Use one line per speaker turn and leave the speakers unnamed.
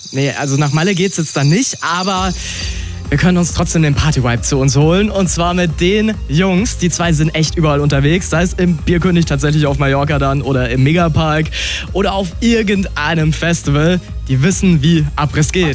Nee, also nach Malle geht's jetzt dann nicht, aber wir können uns trotzdem den Party-Vibe zu uns holen. Und zwar mit den Jungs. Die zwei sind echt überall unterwegs. Sei es im Bierkönig tatsächlich auf Mallorca dann oder im Megapark oder auf irgendeinem Festival. Die wissen, wie Abriss geht.